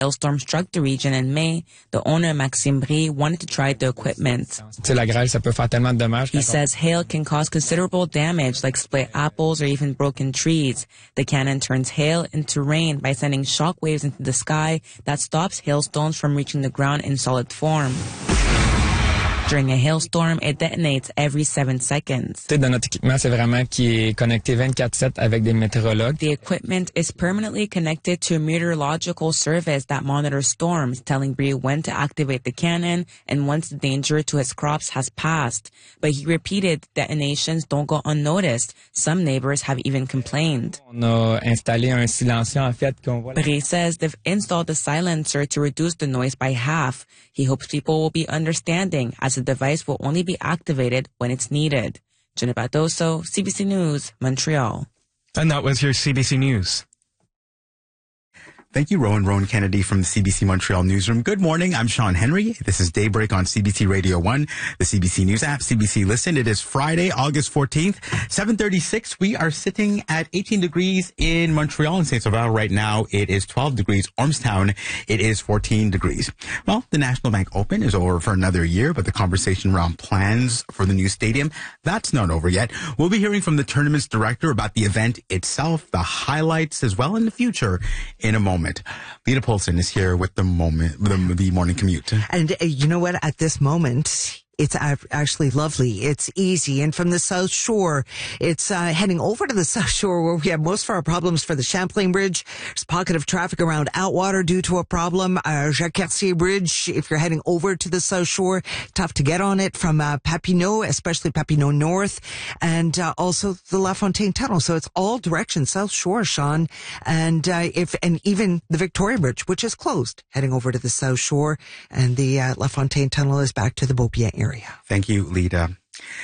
hailstorm struck the region in May, the owner, Maxime Brie, wanted to try the equipment. La grêle, ça peut faire tellement de dommages. He says hail can cause considerable damage, like split apples or even broken trees. The cannon turns hail into rain by sending shock waves into the sky that stops hailstones from reaching the ground in solid form. During a hailstorm, it detonates every 7 seconds. Dans notre équipement, c'est vraiment qui est connecté 24/7 avec des météorologues. The equipment is permanently connected to a meteorological service that monitors storms, telling Brie when to activate the cannon and once the danger to his crops has passed. But he repeated detonations don't go unnoticed. Some neighbors have even complained. On a installé un silencieux, en fait, qu'on voit. Brie says they've installed a silencer to reduce the noise by half. He hopes people will be understanding, as the device will only be activated when it's needed. Jenna Badoso, CBC News, Montreal. And that was your CBC News. Thank you, Rowan Kennedy from the CBC Montreal newsroom. Good morning. I'm Sean Henry. This is Daybreak on CBC Radio 1, the CBC News app, CBC Listen. It is Friday, August 14th, 7:36. We are sitting at 18 degrees in Montreal and St. Sauveur right now. It is 12 degrees. Ormstown, it is 14 degrees. Well, the National Bank Open is over for another year, but the conversation around plans for the new stadium, that's not over yet. We'll be hearing from the tournament's director about the event itself, the highlights, as well in the future in a moment. Lita Polson is here with the morning commute. And you know what? At this moment, it's actually lovely. It's easy. And from the South Shore, it's heading over to the South Shore where we have most of our problems for the Champlain Bridge. There's a pocket of traffic around Outwater due to a problem. Jacques-Cartier Bridge, if you're heading over to the South Shore, tough to get on it from Papineau, especially Papineau North, and also the La Fontaine Tunnel. So it's all directions South Shore, Sean. And even the Victoria Bridge, which is closed, heading over to the South Shore, and the La Fontaine Tunnel is back to the Beaubien area. Thank you, Lita.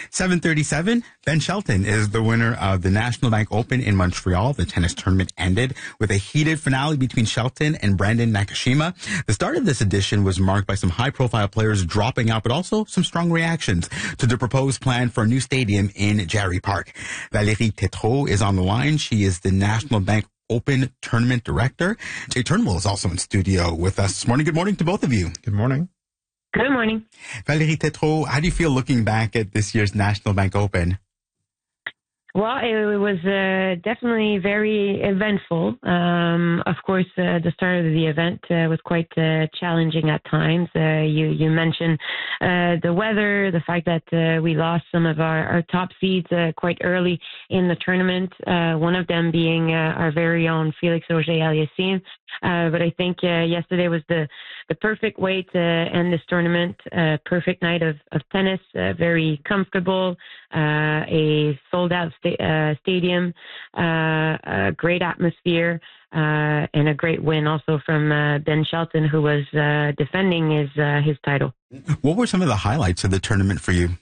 7:37. Ben Shelton is the winner of the National Bank Open in Montreal. The tennis tournament ended with a heated finale between Shelton and Brandon Nakashima. The start of this edition was marked by some high-profile players dropping out, but also some strong reactions to the proposed plan for a new stadium in Jarry Park. Valérie Tétrault is on the line. She is the National Bank Open Tournament Director. Jay Turnbull is also in studio with us this morning. Good morning to both of you. Good morning. Good morning. Valérie Tétrault, how do you feel looking back at this year's National Bank Open? Well, it was definitely very eventful. Of course, the start of the event was quite challenging at times. You mentioned the weather, the fact that we lost some of our top seeds quite early in the tournament, one of them being our very own Félix Auger-Aliassime. But I think yesterday was the perfect way to end this tournament. Perfect night of tennis, very comfortable, a sold-out stadium, a great atmosphere, and a great win also from Ben Shelton, who was defending his title. What were some of the highlights of the tournament for you?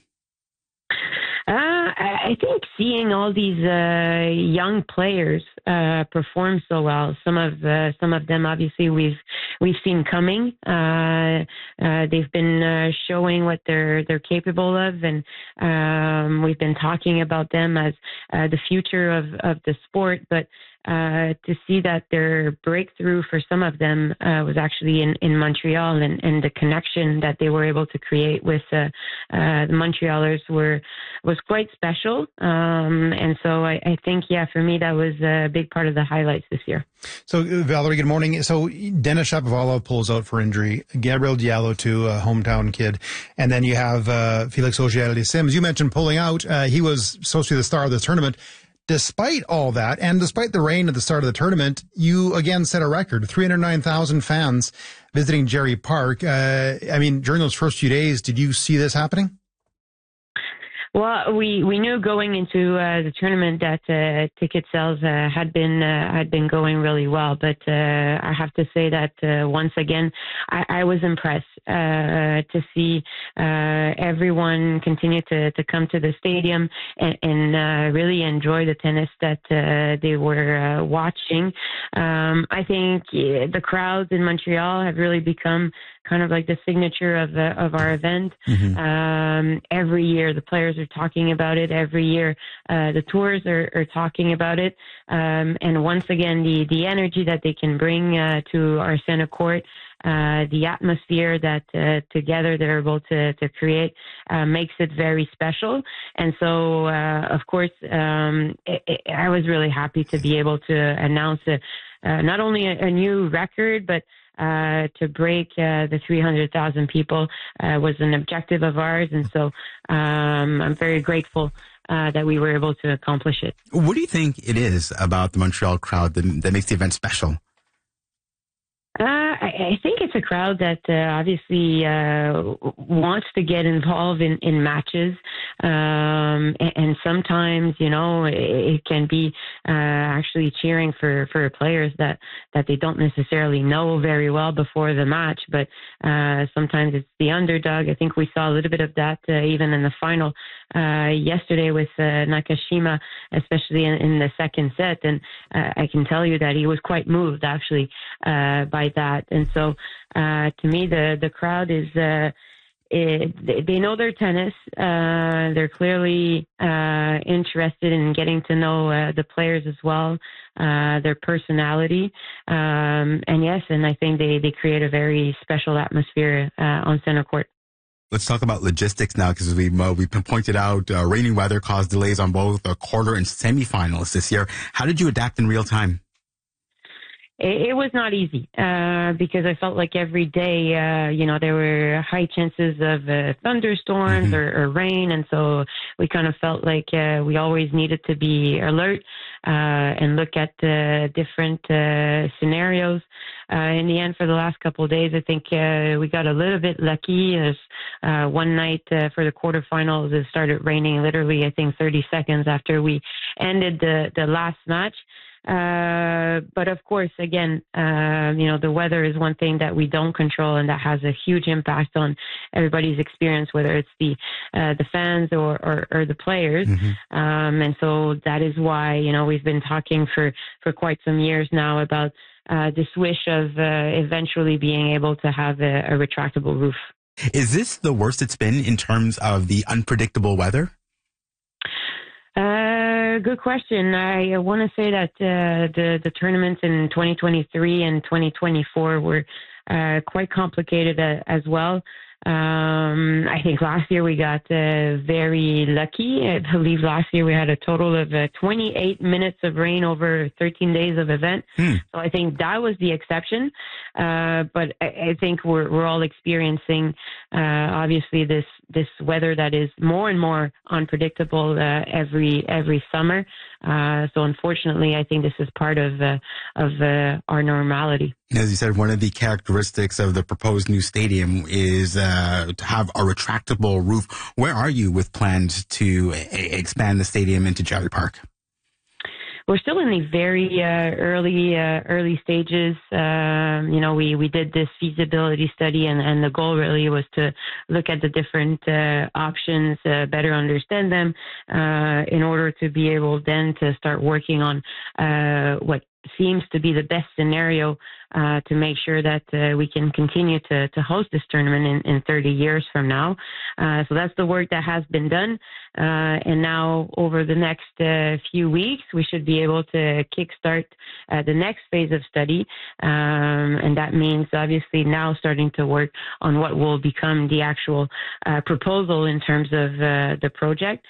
I think seeing all these young players perform so well. Some of them, obviously, we've seen coming. They've been showing what they're capable of, and we've been talking about them as the future of the sport. But to see that their breakthrough for some of them was actually in Montreal, and the connection that they were able to create with the Montrealers was quite special. And so I think, for me, that was a big part of the highlights this year. So, Valerie, good morning. So, Denis Shapovalov pulls out for injury. Gabriel Diallo, too, a hometown kid. And then you have Félix Auger-Aliassime. As you mentioned, pulling out. He was supposed to be the star of this tournament. Despite all that, and despite the rain at the start of the tournament, you again set a record, 309,000 fans visiting Jarry Park. During those first few days, did you see this happening? Well, we knew going into the tournament that ticket sales had been going really well, but I have to say that once again I was impressed to see everyone continue to come to the stadium and really enjoy the tennis that they were watching. I think the crowds in Montreal have really become kind of like the signature of our event. Mm-hmm. Every year the players are are talking about it every year. The tours are talking about it. And once again, the energy that they can bring to our center court, the atmosphere that together they're able to create makes it very special. And so, of course, I was really happy to be able to announce not only a new record, but to break the 300,000 people was an objective of ours. And so I'm very grateful that we were able to accomplish it. What do you think it is about the Montreal crowd that makes the event special? I think it's a crowd that obviously wants to get involved in matches. And sometimes, it can be actually cheering for players that they don't necessarily know very well before the match. But sometimes it's the underdog. I think we saw a little bit of that even in the final yesterday with Nakashima, especially in the second set. And I can tell you that he was quite moved, actually, by that. And so to me, the crowd is they know their tennis. They're clearly interested in getting to know the players as well, their personality. And I think they create a very special atmosphere on center court. Let's talk about logistics now, because we've been pointed out rainy weather caused delays on both the quarter and semifinals this year. How did you adapt in real time? It was not easy because I felt like every day, there were high chances of thunderstorms or rain. And so we kind of felt like we always needed to be alert and look at different scenarios. In the end, for the last couple of days, I think we got a little bit lucky. As one night for the quarterfinals, it started raining literally, I think, 30 seconds after we ended the last match. But of course, again, the weather is one thing that we don't control, and that has a huge impact on everybody's experience, whether it's the fans or the players. And so that is why, we've been talking for quite some years now about this wish of eventually being able to have a retractable roof. Is this the worst it's been in terms of the unpredictable weather? Good question. I want to say that the tournaments in 2023 and 2024 were quite complicated as well. I think last year we got very lucky. I believe last year we had a total of 28 minutes of rain over 13 days of event. So I think that was the exception. But I think we're all experiencing obviously this weather that is more and more unpredictable every summer. So unfortunately, I think this is part of our normality. As you said, one of the characteristics of the proposed new stadium is to have a retractable roof. Where are you with plans to expand the stadium into Jarry Park? We're still in the very early stages. We did this feasibility study, and the goal really was to look at the different options, better understand them, in order to be able then to start working on what seems to be the best scenario to make sure that we can continue to host this tournament in 30 years from now. So that's the work that has been done. And now over the next few weeks, we should be able to kickstart the next phase of study. And that means obviously now starting to work on what will become the actual proposal in terms of the project.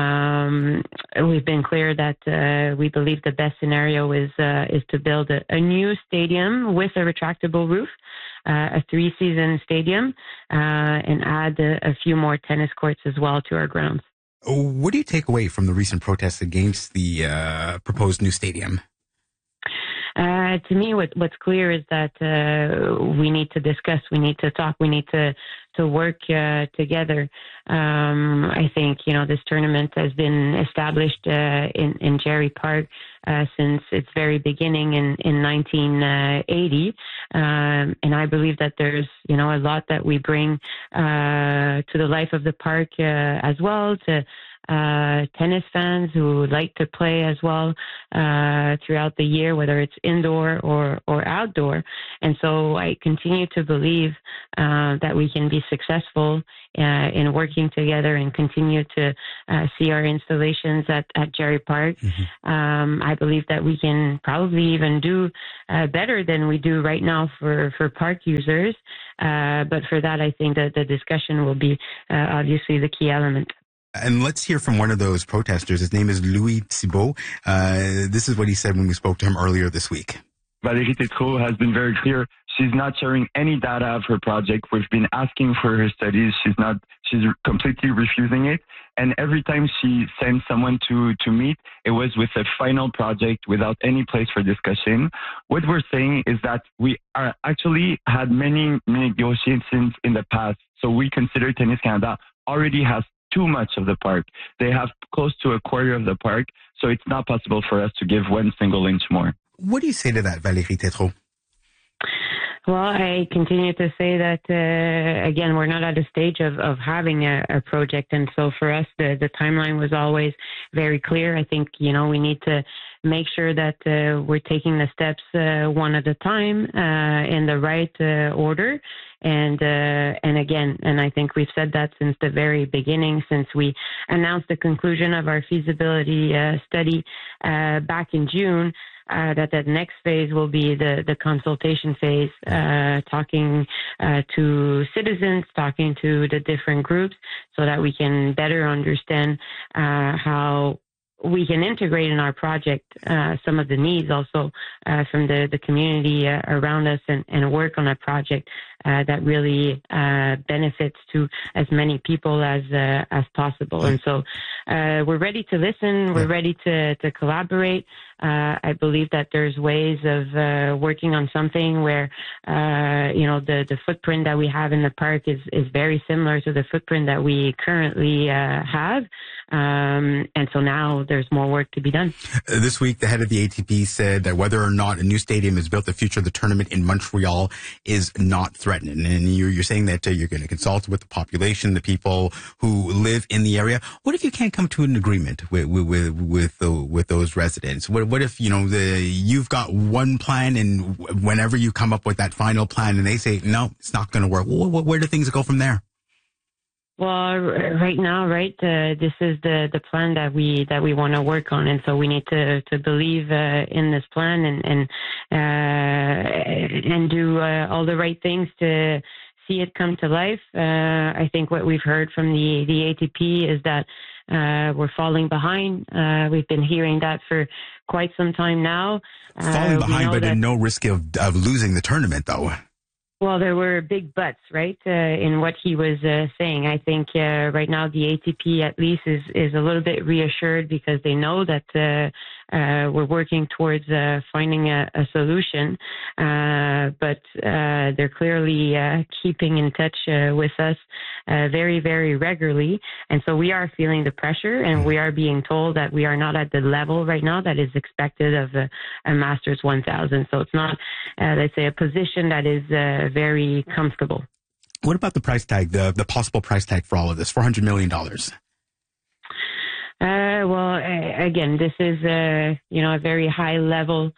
We've been clear that we believe the best scenario is to build a new stadium with a retractable roof, a 3-season stadium, and add a few more tennis courts as well to our grounds. What do you take away from the recent protests against the proposed new stadium? To me, what's clear is that we need to discuss, we need to talk, we need to work together. I think, this tournament has been established in Jarry Park since its very beginning in 1980. And I believe that there's, a lot that we bring to the life of the park as well, to tennis fans who like to play as well throughout the year, whether it's indoor or outdoor. And so I continue to believe that we can be successful in working together and continue to see our installations at Gerry Park. I believe that we can probably even do better than we do right now for park users. But for that, I think that the discussion will be obviously the key element. And let's hear from one of those protesters. His name is Louis Thibault. This is what he said when we spoke to him earlier this week. Valérie Tétrault has been very clear. She's not sharing any data of her project. We've been asking for her studies. She's completely refusing it. And every time she sends someone to meet, it was with a final project without any place for discussion. What we're saying is that we are actually had many negotiations in the past. So we consider Tennis Canada already has too much of the park. They have close to a quarter of the park. So it's not possible for us to give one single inch more. What do you say to that, Valérie Tétrault? Well, I continue to say that, again, we're not at a stage of having a project. And so for us, the timeline was always very clear. I think, we need to make sure that we're taking the steps one at a time in the right order. And again, and I think we've said that since the very beginning, since we announced the conclusion of our feasibility study back in June, that next phase will be the consultation phase, talking to citizens, talking to the different groups so that we can better understand how we can integrate in our project some of the needs also from the community around us and work on a project that really benefits to as many people as possible. And so we're ready to listen. We're ready to collaborate. I believe that there's ways of working on something where, the footprint that we have in the park is very similar to the footprint that we currently have. And so now there's more work to be done. This week, the head of the ATP said that whether or not a new stadium is built, the future of the tournament in Montreal is not threatened. And you're saying that you're going to consult with the population, the people who live in the area. What if you can't come to an agreement with those residents? What if, you've got one plan and whenever you come up with that final plan and they say, no, it's not going to work, where do things go from there? Well, right now, this is the plan that we want to work on, and so we need to believe in this plan and do all the right things to see it come to life. I think what we've heard from the ATP is that we're falling behind. We've been hearing that for quite some time now. Falling behind, but at no risk of losing the tournament, though. Well, there were big buts, right, in what he was saying. I think right now the ATP at least is a little bit reassured because they know that we're working towards finding a solution. But they're clearly keeping in touch with us very, very regularly. And so we are feeling the pressure and we are being told that we are not at the level right now that is expected of a Masters 1000. So it's not, let's say, a position that is very comfortable. What about the price tag, the possible price tag for all of this, $400 million? Well, again, this is a very high level,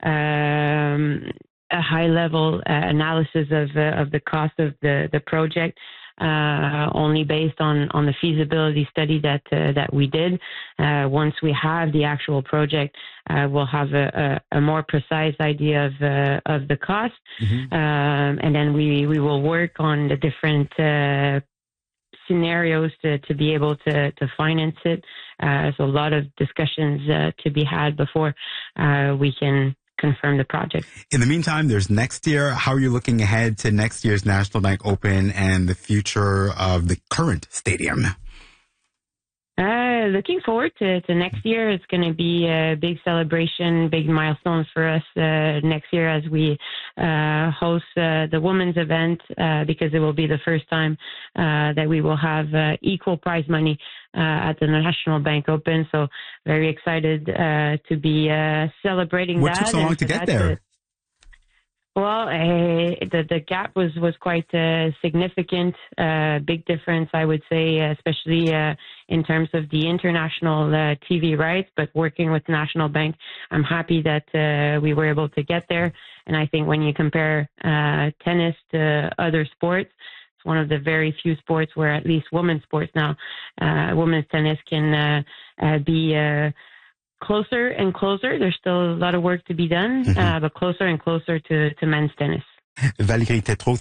analysis of the cost of the project. Only based on the feasibility study that we did. Once we have the actual project, we'll have a more precise idea of the cost, and then we will work on the different scenarios to be able to finance it. So a lot of discussions to be had before we can confirm the project. In the meantime, there's next year. How are you looking ahead to next year's National Bank Open and the future of the current stadium? Looking forward to next year. It's going to be a big celebration, big milestones for us next year as we host the women's event because it will be the first time that we will have equal prize money at the National Bank Open. So very excited to be celebrating that. What took so long to get there? Well, the gap was quite significant, big difference, I would say, especially in terms of the international TV rights. But working with National Bank, I'm happy that we were able to get there. And I think when you compare tennis to other sports, it's one of the very few sports where at least women's sports now, women's tennis can be closer and closer. There's still a lot of work to be done, but closer and closer to men's tennis. Valérie Tétrault,